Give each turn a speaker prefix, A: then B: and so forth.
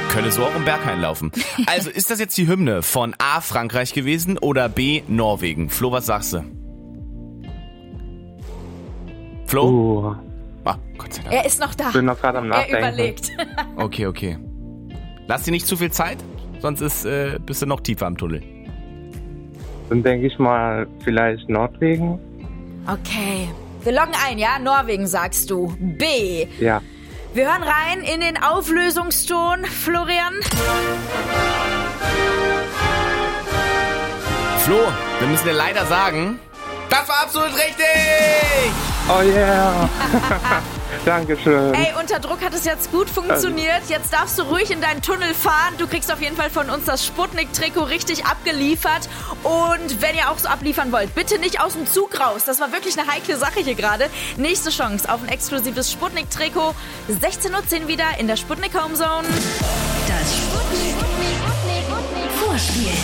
A: Könnte so auch im Berghain laufen. Also, ist das jetzt die Hymne von A, Frankreich gewesen oder B, Norwegen? Flo, was sagst du? Flo? Ah, Gott sei Dank.
B: Er ist noch da.
C: Ich bin noch gerade am Nachdenken.
B: Er überlegt.
A: Okay. Lass dir nicht zu viel Zeit, sonst bist du noch tiefer im Tunnel.
C: Dann denke ich mal vielleicht Norwegen.
B: Okay. Wir loggen ein, ja? Norwegen sagst du. B.
C: Ja.
B: Wir hören rein in den Auflösungston, Florian.
A: Flo, wir müssen dir leider sagen, das war absolut richtig!
C: Oh yeah! Dankeschön.
B: Ey, unter Druck hat es jetzt gut funktioniert. Jetzt darfst du ruhig in deinen Tunnel fahren. Du kriegst auf jeden Fall von uns das Sputnik-Trikot richtig abgeliefert. Und wenn ihr auch so abliefern wollt, bitte nicht aus dem Zug raus. Das war wirklich eine heikle Sache hier gerade. Nächste Chance auf ein exklusives Sputnik-Trikot. 16:10 Uhr wieder in der Sputnik Home Zone.
D: Das Sputnik Vorspiel.